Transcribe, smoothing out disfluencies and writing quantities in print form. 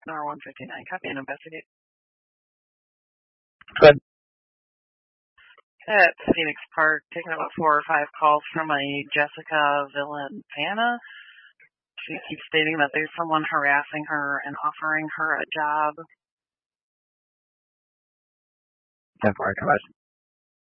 R159. Copy and investigate. Good. At Phoenix Park, taking about 4 or 5 calls from a Jessica Villantana. She keeps stating that there's someone harassing her and offering her a job. 10-4, come on.